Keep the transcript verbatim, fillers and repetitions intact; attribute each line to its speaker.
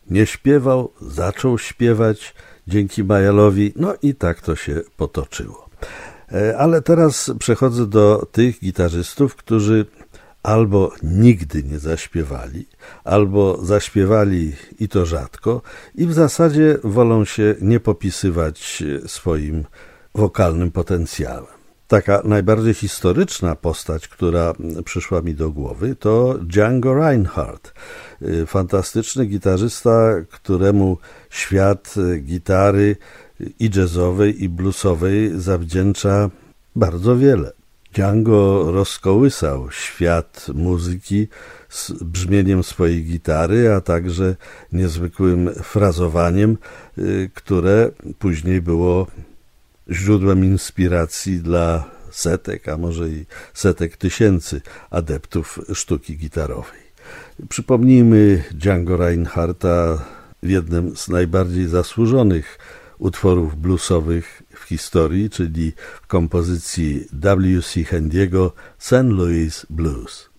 Speaker 1: nie śpiewał, zaczął śpiewać dzięki Mayallowi, no i tak to się potoczyło. Ale teraz przechodzę do tych gitarzystów, którzy albo nigdy nie zaśpiewali, albo zaśpiewali i to rzadko i w zasadzie wolą się nie popisywać swoim wokalnym potencjałem. Taka najbardziej historyczna postać, która przyszła mi do głowy, to Django Reinhardt, fantastyczny gitarzysta, któremu świat gitary i jazzowej, i bluesowej zawdzięcza bardzo wiele. Django rozkołysał świat muzyki z brzmieniem swojej gitary, a także niezwykłym frazowaniem, które później było źródłem inspiracji dla setek, a może i setek tysięcy adeptów sztuki gitarowej. Przypomnijmy Django Reinhardta w jednym z najbardziej zasłużonych utworów bluesowych w historii, czyli w kompozycji W C Handiego Saint Louis Blues.